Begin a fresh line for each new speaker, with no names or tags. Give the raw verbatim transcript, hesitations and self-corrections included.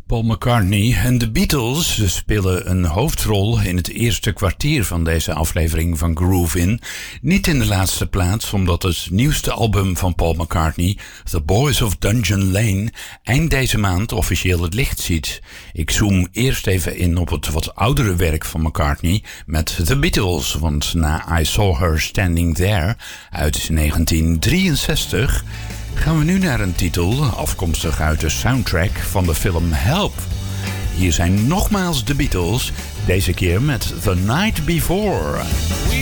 Paul McCartney en de Beatles spelen een hoofdrol in het eerste kwartier van deze aflevering van Groove In. Niet in de laatste plaats, omdat het nieuwste album van Paul McCartney, The Boys of Dungeon Lane, eind deze maand officieel het licht ziet. Ik zoom eerst even in op het wat oudere werk van McCartney met The Beatles, want na I Saw Her Standing There uit negentien drieënzestig... gaan we nu naar een titel afkomstig uit de soundtrack van de film Help. Hier zijn nogmaals de Beatles, deze keer met The Night Before. We